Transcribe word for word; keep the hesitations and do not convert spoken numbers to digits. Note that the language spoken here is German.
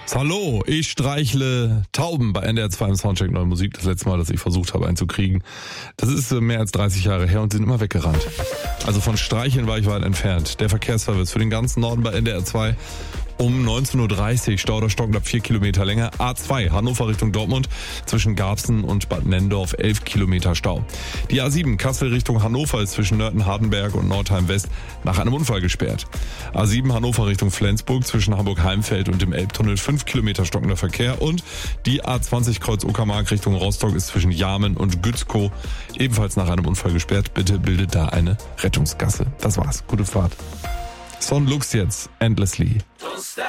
Hallo, ich streichle Tauben bei N D R zwei im Soundcheck Neue Musik. Das letzte Mal, dass ich versucht habe einzukriegen. Das ist mehr als dreißig Jahre her und sie sind immer weggerannt. Also von Streicheln war ich weit entfernt. Der Verkehrsservice für den ganzen Norden bei N D R zwei um neunzehn Uhr dreißig, Stau oder Stock knapp vier Kilometer länger. A zwei, Hannover Richtung Dortmund, zwischen Garbsen und Bad Nendorf elf Kilometer Stau. Die A sieben, Kassel Richtung Hannover, ist zwischen Nörten-Hardenberg und Nordheim West nach einem Unfall gesperrt. A sieben, Hannover Richtung Flensburg, zwischen Hamburg-Heimfeld und dem Elbtunnel fünf Kilometer stockender Verkehr. Und die A zwanzig Kreuz Uckermark Richtung Rostock ist zwischen Jarmen und Gützkow ebenfalls nach einem Unfall gesperrt. Bitte bildet da eine Rettungsgasse. Das war's. Gute Fahrt. Son Lux jetzt, Endlessly.